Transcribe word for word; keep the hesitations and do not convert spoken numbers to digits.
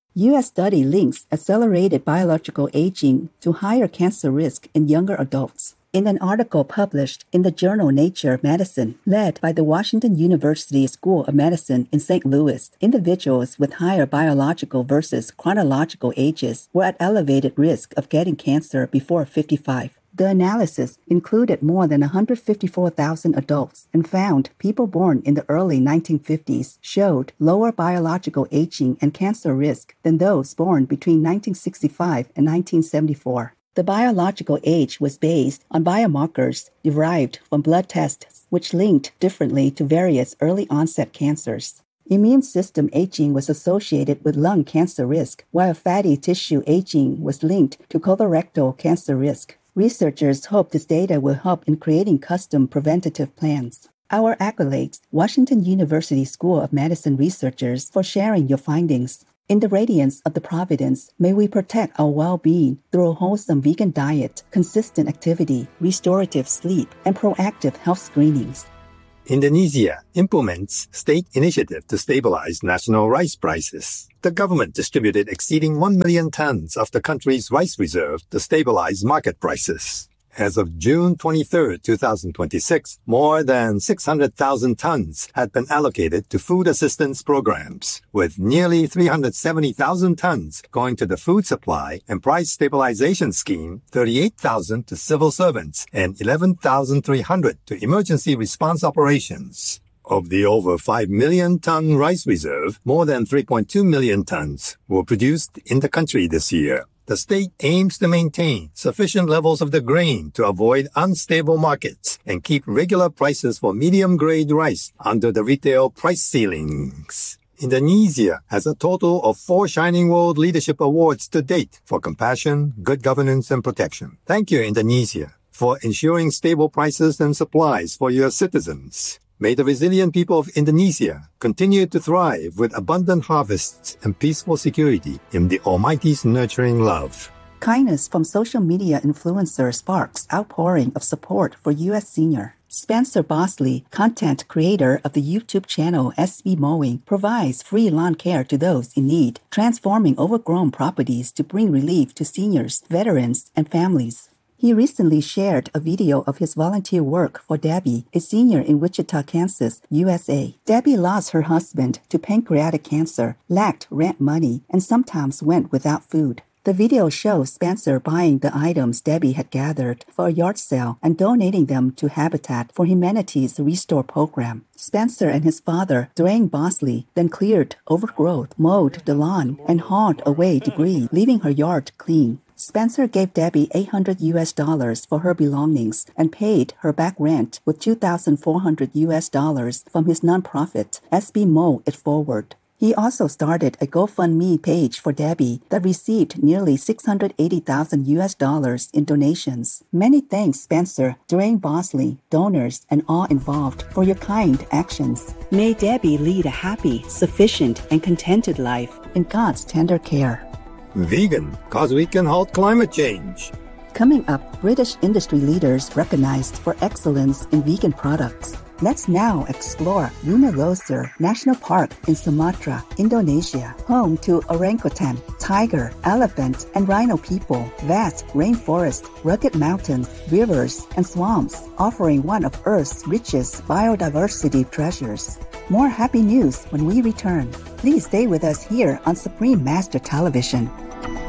U S study links accelerated biological aging to higher cancer risk in younger adults. In an article published in the journal Nature Medicine, led by the Washington University School of Medicine in Saint Louis, individuals with higher biological versus chronological ages were at elevated risk of getting cancer before fifty-five. The analysis included more than one hundred fifty-four thousand adults and found people born in the early nineteen fifties showed lower biological aging and cancer risk than those born between nineteen sixty-five and nineteen seventy-four. The biological age was based on biomarkers derived from blood tests, which linked differently to various early-onset cancers. Immune system aging was associated with lung cancer risk, while fatty tissue aging was linked to colorectal cancer risk. Researchers hope this data will help in creating custom preventative plans. Our accolades, Washington University School of Medicine researchers, for sharing your findings. In the radiance of the Providence, may we protect our well-being through a wholesome vegan diet, consistent activity, restorative sleep, and proactive health screenings. Indonesia implements state initiative to stabilize national rice prices. The government distributed exceeding one million tons of the country's rice reserve to stabilize market prices. As of June twenty-third, twenty twenty-six, more than six hundred thousand tons had been allocated to food assistance programs, with nearly three hundred seventy thousand tons going to the Food Supply and Price Stabilization Scheme, thirty-eight thousand to civil servants, and eleven thousand three hundred to emergency response operations. Of the over five million ton rice reserve, more than three point two million tons were produced in the country this year. The state aims to maintain sufficient levels of the grain to avoid unstable markets and keep regular prices for medium-grade rice under the retail price ceilings. Indonesia has a total of four Shining World Leadership Awards to date for compassion, good governance, and protection. Thank you, Indonesia, for ensuring stable prices and supplies for your citizens. May the resilient people of Indonesia continue to thrive with abundant harvests and peaceful security in the Almighty's nurturing love. Kindness from social media influencer sparks outpouring of support for U S senior. Spencer Bosley, content creator of the YouTube channel S B Mowing, provides free lawn care to those in need, transforming overgrown properties to bring relief to seniors, veterans, and families. He recently shared a video of his volunteer work for Debbie, a senior in Wichita, Kansas, U S A. Debbie lost her husband to pancreatic cancer, lacked rent money, and sometimes went without food. The video shows Spencer buying the items Debbie had gathered for a yard sale and donating them to Habitat for Humanity's Restore program. Spencer and his father, Dwayne Bosley, then cleared overgrowth, mowed the lawn, and hauled away debris, leaving her yard clean. Spencer gave Debbie eight hundred U S dollars for her belongings and paid her back rent with two thousand four hundred U S dollars from his nonprofit, S B Mow It Forward. He also started a GoFundMe page for Debbie that received nearly six hundred eighty thousand U S dollars in donations. Many thanks, Spencer, Dwayne Bosley, donors, and all involved for your kind actions. May Debbie lead a happy, sufficient, and contented life in God's tender care. Vegan, cause we can halt climate change. Coming up, British industry leaders recognized for excellence in vegan products. Let's now explore Gunung Leuser National Park in Sumatra, Indonesia, home to orangutan, tiger, elephant, and rhino people, vast rainforest, rugged mountains, rivers, and swamps, offering one of Earth's richest biodiversity treasures. More happy news when we return. Please stay with us here on Supreme Master Television.